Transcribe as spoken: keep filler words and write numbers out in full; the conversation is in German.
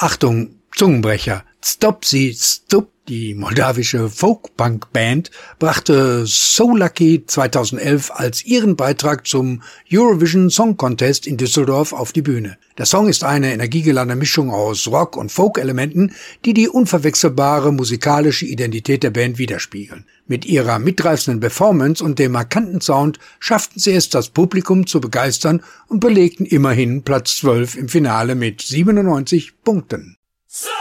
Achtung, Zungenbrecher. Stopsy Stup, die moldawische Folk-Punk-Band, brachte So Lucky zweitausendelf als ihren Beitrag zum Eurovision Song Contest in Düsseldorf auf die Bühne. Der Song ist eine energiegeladene Mischung aus Rock- und Folk-Elementen, die die unverwechselbare musikalische Identität der Band widerspiegeln. Mit ihrer mitreißenden Performance und dem markanten Sound schafften sie es, das Publikum zu begeistern und belegten immerhin Platz zwölf im Finale mit siebenundneunzig Punkten.